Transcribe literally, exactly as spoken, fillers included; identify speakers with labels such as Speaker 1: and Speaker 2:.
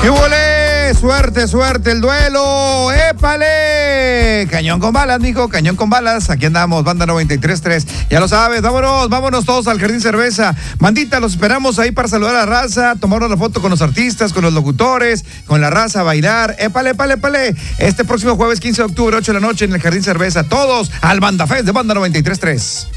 Speaker 1: ¡Qué volé! Suerte, suerte, el duelo. ¡Épale! Cañón con balas, mijo, cañón con balas. Aquí andamos, banda noventa y tres punto tres. Ya lo sabes, vámonos, vámonos todos al Jardín Cerveza. Bandita, los esperamos ahí para saludar a la raza, tomar una foto con los artistas, con los locutores, con la raza, bailar. ¡Épale, épale, épale! Este próximo jueves quince de octubre, ocho de la noche en el Jardín Cerveza. Todos al Banda Fest de Banda noventa y tres punto tres.